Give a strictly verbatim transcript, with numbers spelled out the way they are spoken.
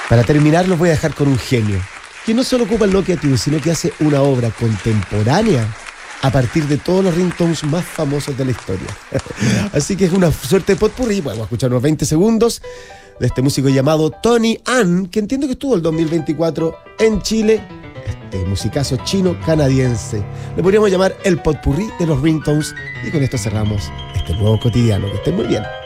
Para terminar, los voy a dejar con un genio, que no solo ocupa el Nokia Two, sino que hace una obra contemporánea a partir de todos los ringtones más famosos de la historia. Así que es una suerte de potpourri. Vamos a escuchar unos veinte segundos de este músico llamado Tony An, que entiendo que estuvo el dos mil veinticuatro en Chile, este musicazo chino-canadiense. Le podríamos llamar el potpourri de los ringtones, y con esto cerramos este nuevo cotidiano. Que estén muy bien.